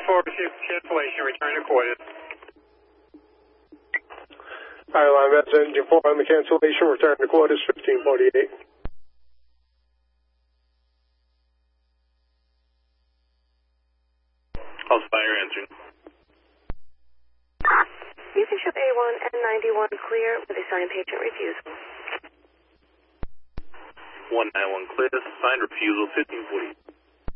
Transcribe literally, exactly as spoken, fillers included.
four received cancellation, return to quarters. Highline Mets engine four on the cancellation, return to quarters fifteen forty-eight. I'll fire engine. You can ship A one and ninety-one clear with assigned patient refusal. one ninety-one clear, signed refusal fifteen forty-eight.